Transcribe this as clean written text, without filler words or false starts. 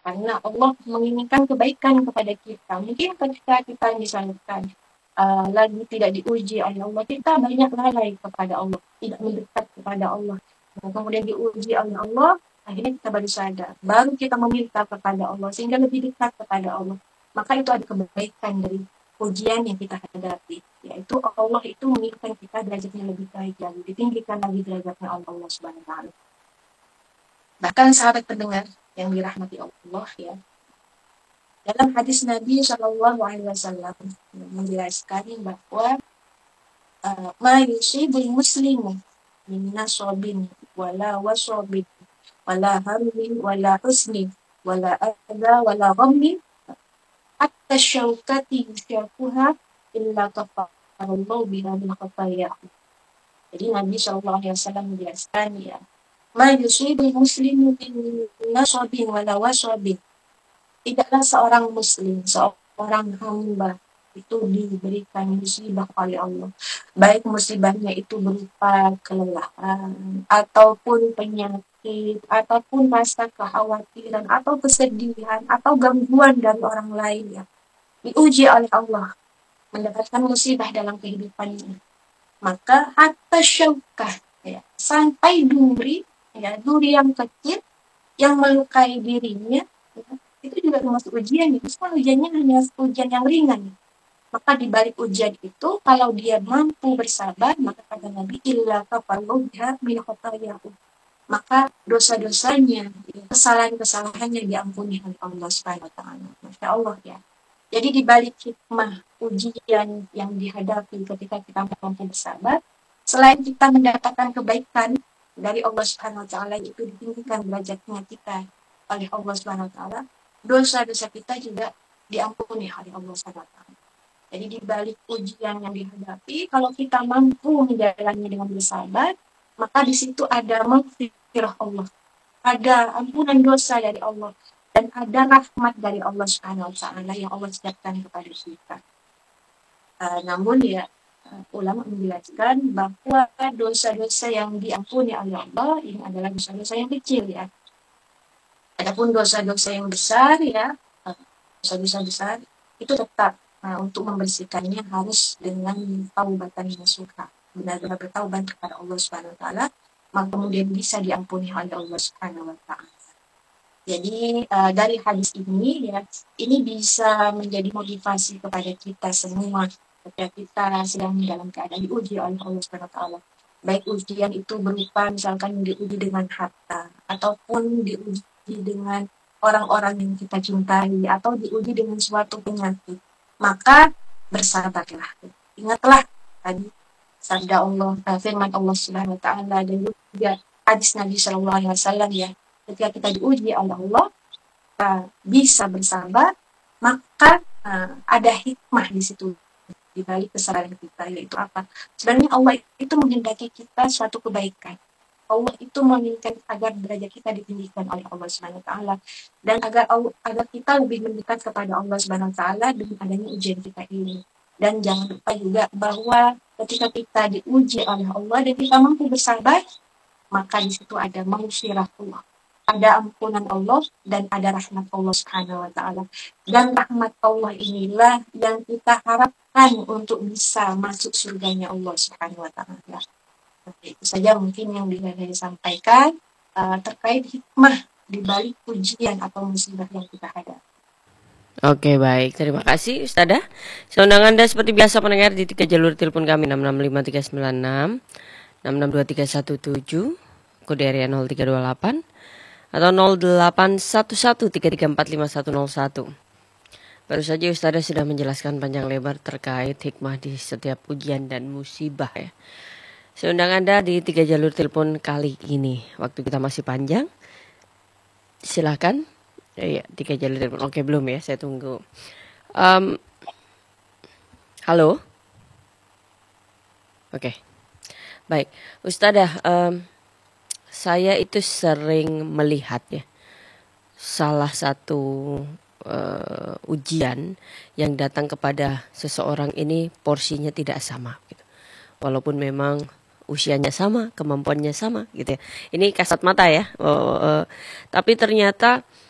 Karena Allah menginginkan kebaikan kepada kita. Mungkin ketika kita misalkan lagi tidak diuji oleh Allah, kita banyak lalai kepada Allah, tidak mendekat kepada Allah. Nah, kemudian diuji oleh Allah, akhirnya kita baru sadar, baru kita meminta kepada Allah sehingga lebih dekat kepada Allah. Maka itu ada kebaikan dari ujian yang kita hadapi, yaitu Allah itu menginginkan kita derajatnya lebih baik lagi, ditinggikan lagi derajatnya oleh Allah Subhanahu wa taala. Bahkan sahabat pendengar yang dirahmati Allah ya, dalam hadis Nabi Shallallahu Alaihi Wasallam menjelaskan bahwa ma yusibul muslimu min nasabin wala wasabin wala harmin wala husnin wala adha wala ghammin hatta syaukati yusyakuha illa kafarallahu biha min khataya. Jadi Nabi Shallallahu Alaihi Wasallam menjelaskan ya, ma yusibul muslimu min nasabin wala wasabin, tidaklah seorang muslim, seorang hamba itu diberikan musibah oleh Allah. Baik musibahnya itu berupa kelelahan, ataupun penyakit, ataupun rasa kekhawatiran, atau kesedihan, atau gangguan dari orang lain ya. Diuji oleh Allah, mendapatkan musibah dalam kehidupannya. Maka hatta syaukah, ya, sampai duri, ya, duri yang kecil yang melukai dirinya, ya, itu juga termasuk ujian. Itu kan ujiannya hanya ujian yang ringan. Maka di balik ujian itu, kalau dia mampu bersabar, maka kata Nabi, illa kafarallahu biha min khatayahu. Maka dosa-dosanya, kesalahan-kesalahannya diampuni oleh Allah Subhanahu wa taala. Masya Allah ya. Jadi di balik hikmah ujian yang dihadapi ketika kita mampu bersabar, selain kita mendapatkan kebaikan dari Allah Subhanahu wa taala, itu ditinggikan derajatnya kita oleh Allah Subhanahu wa taala, dosa-dosa kita juga diampuni oleh Allah Subhanahu wa taala. Jadi di balik ujian yang dihadapi, kalau kita mampu menjalannya dengan bersabar, maka di situ ada maghfirah Allah, ada ampunan dosa dari Allah, dan ada rahmat dari Allah Subhanahu wa taala yang Allah sediakan kepada kita. Namun ya, ulama menjelaskan bahwa dosa-dosa yang diampuni oleh Allah ini adalah dosa-dosa yang kecil ya. Adapun dosa-dosa yang besar ya, dosa-dosa besar itu tetap untuk membersihkannya harus dengan taubatan nasuha, benar-benar bertaubat kepada Allah Subhanahu wa taala, maka kemudian bisa diampuni oleh Allah Subhanahu wa taala. Jadi dari hadis ini ya, ini bisa menjadi motivasi kepada kita semua ketika kita sedang dalam keadaan diuji oleh Allah Subhanahu wa taala. Baik ujian itu berupa misalkan diuji dengan harta, ataupun diuji dengan orang-orang yang kita cintai, atau diuji dengan suatu penyakit. Maka bersabarlah. Ingatlah tadi sabda Allah, firman Allah Subhanahu wa taala, dan juga hadis Nabi Shallallahu Alaihi Wasallam ya. Ketika kita diuji oleh Allah, bisa bersabar, maka ada hikmah di situ di balik kesabaran kita, yaitu apa? Sebenarnya Allah itu menghendaki kita suatu kebaikan. Allah itu menginginkan agar derajat kita ditinggikan oleh Allah Subhanahu wa taala, dan agar kita lebih mendekat kepada Allah Subhanahu wa taala dengan adanya ujian kita ini. Dan jangan lupa juga bahwa ketika kita diuji oleh Allah dan kita mampu bersabar, maka di situ ada maghfirah Allah, ada ampunan Allah, dan ada rahmat Allah Subhanahu wa taala. Dan rahmat Allah inilah yang kita harapkan untuk bisa masuk surganya Allah Subhanahu wa taala. Itu saja mungkin yang bisa saya sampaikan terkait hikmah di balik ujian atau musibah yang kita hadapi. Oke, baik, terima kasih Ustadzah. Seundang Anda seperti biasa pendengar di 3 jalur telepon kami 665396, 662317, kode area 0328 atau 081133455101. Baru saja Ustadzah sudah menjelaskan panjang lebar terkait hikmah di setiap ujian dan musibah ya. Seundang Anda di 3 jalur telepon kali ini. Waktu kita masih panjang. Silakan. Ya, 3 jalur telepon. Oke, belum ya, saya tunggu. Halo. Oke. Baik, Ustadzah, saya itu sering melihat ya, salah satu ujian yang datang kepada seseorang ini porsinya tidak sama gitu. Walaupun memang usianya sama, kemampuannya sama gitu ya. Ini kasat mata ya. Tapi ternyata